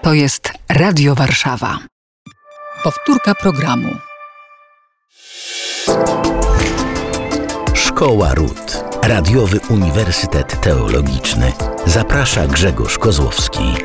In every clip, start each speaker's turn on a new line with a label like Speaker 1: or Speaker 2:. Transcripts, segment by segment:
Speaker 1: To jest Radio Warszawa. Powtórka programu.
Speaker 2: Szkoła Ród. Radiowy Uniwersytet Teologiczny. Zaprasza Grzegorz Kozłowski.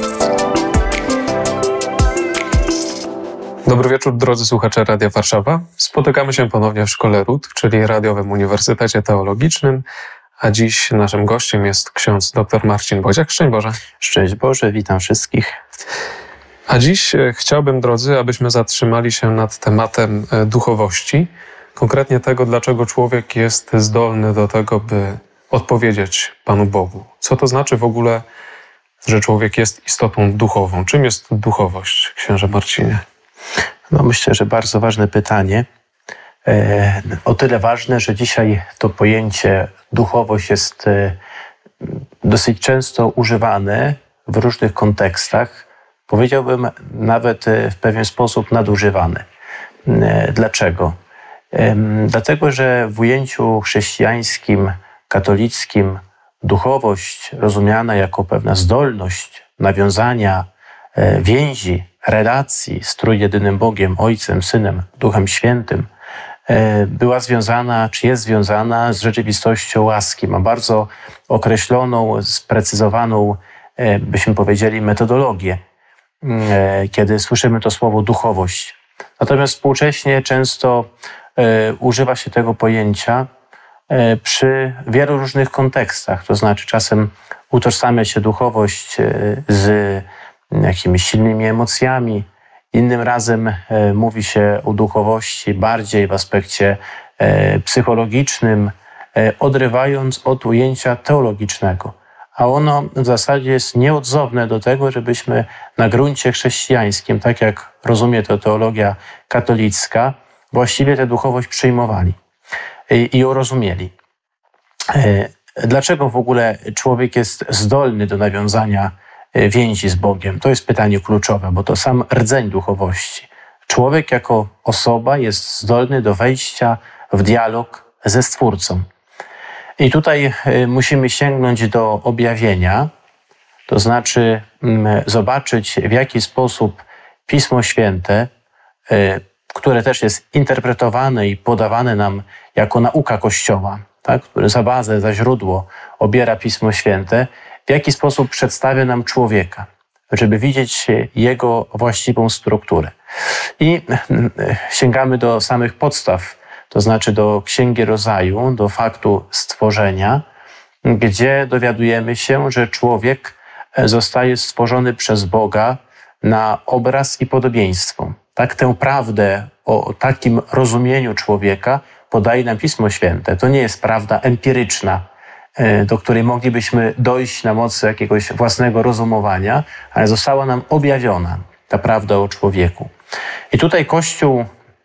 Speaker 3: Dobry wieczór, drodzy słuchacze Radia Warszawa. Spotykamy się ponownie w Szkole Ród, czyli Radiowym Uniwersytecie Teologicznym, a dziś naszym gościem jest ksiądz dr Marcin Boziak. Szczęść Boże.
Speaker 4: Szczęść Boże, witam wszystkich.
Speaker 3: A dziś chciałbym, drodzy, abyśmy zatrzymali się nad tematem duchowości, konkretnie tego, dlaczego człowiek jest zdolny do tego, by odpowiedzieć Panu Bogu. Co to znaczy w ogóle, że człowiek jest istotą duchową? Czym jest duchowość, księże Marcinie?
Speaker 4: Myślę, że bardzo ważne pytanie. O tyle ważne, że dzisiaj to pojęcie duchowość jest dosyć często używane w różnych kontekstach. Powiedziałbym nawet w pewien sposób nadużywane. Dlaczego? Dlatego, że w ujęciu chrześcijańskim, katolickim duchowość rozumiana jako pewna zdolność nawiązania więzi, relacji z trójjedynym Bogiem, Ojcem, Synem, Duchem Świętym, była związana, czy jest związana z rzeczywistością łaski. Ma bardzo określoną, sprecyzowaną, byśmy powiedzieli, metodologię, kiedy słyszymy to słowo duchowość. Natomiast współcześnie często używa się tego pojęcia przy wielu różnych kontekstach. To znaczy czasem utożsamia się duchowość z jakimiś silnymi emocjami. Innym razem mówi się o duchowości bardziej w aspekcie psychologicznym, odrywając od ujęcia teologicznego. A ono w zasadzie jest nieodzowne do tego, żebyśmy na gruncie chrześcijańskim, tak jak rozumie to teologia katolicka, właściwie tę duchowość przyjmowali i ją rozumieli. Dlaczego w ogóle człowiek jest zdolny do nawiązania więzi z Bogiem? To jest pytanie kluczowe, bo to sam rdzeń duchowości. Człowiek jako osoba jest zdolny do wejścia w dialog ze Stwórcą. I tutaj musimy sięgnąć do objawienia, to znaczy zobaczyć, w jaki sposób Pismo Święte, które też jest interpretowane i podawane nam jako nauka Kościoła, tak, który za bazę, za źródło obiera Pismo Święte, w jaki sposób przedstawia nam człowieka, żeby widzieć jego właściwą strukturę. I sięgamy do samych podstaw, to znaczy do Księgi Rodzaju, do faktu stworzenia, gdzie dowiadujemy się, że człowiek zostaje stworzony przez Boga na obraz i podobieństwo. Tak, tę prawdę o takim rozumieniu człowieka podaje nam Pismo Święte. To nie jest prawda empiryczna, do której moglibyśmy dojść na mocy jakiegoś własnego rozumowania, ale została nam objawiona ta prawda o człowieku. I tutaj Kościół,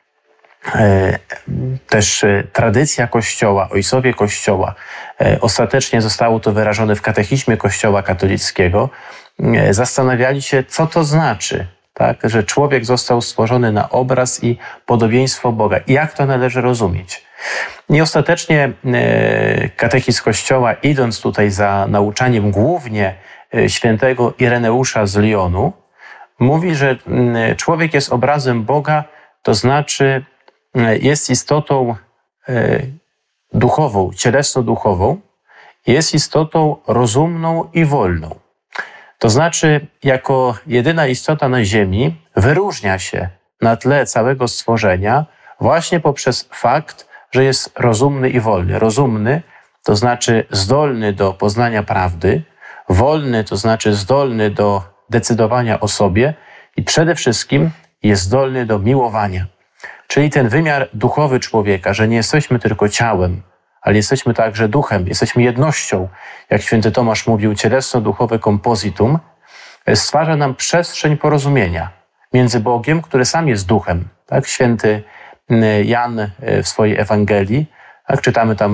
Speaker 4: też tradycja Kościoła, ojcowie Kościoła, ostatecznie zostało to wyrażone w katechizmie Kościoła katolickiego, zastanawiali się, co to znaczy, tak, że człowiek został stworzony na obraz i podobieństwo Boga. I jak to należy rozumieć? I ostatecznie katechizm Kościoła, idąc tutaj za nauczaniem głównie świętego Ireneusza z Lyonu, mówi, że człowiek jest obrazem Boga, to znaczy jest istotą duchową, cielesno-duchową, jest istotą rozumną i wolną. To znaczy, jako jedyna istota na ziemi wyróżnia się na tle całego stworzenia właśnie poprzez fakt, że jest rozumny i wolny. Rozumny to znaczy zdolny do poznania prawdy, wolny to znaczy zdolny do decydowania o sobie i przede wszystkim jest zdolny do miłowania. Czyli ten wymiar duchowy człowieka, że nie jesteśmy tylko ciałem, ale jesteśmy także duchem, jesteśmy jednością, jak święty Tomasz mówił, cielesno-duchowe kompozytum, stwarza nam przestrzeń porozumienia między Bogiem, który sam jest duchem. Tak? Święty Jan w swojej Ewangelii, tak, czytamy tam